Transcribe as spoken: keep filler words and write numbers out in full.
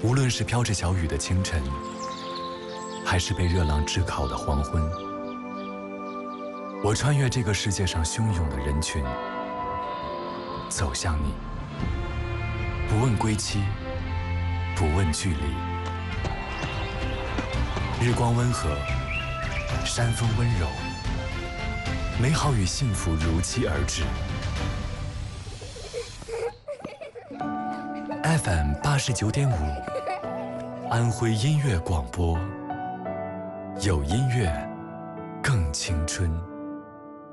无论是飘着小雨的清晨，还是被热浪炙烤的黄昏，我穿越这个世界上汹涌的人群，走向你，不问归期，不问距离。日光温和，山风温柔，美好与幸福如期而至。F M 八十九点五，安徽音乐广播，有音乐更青春。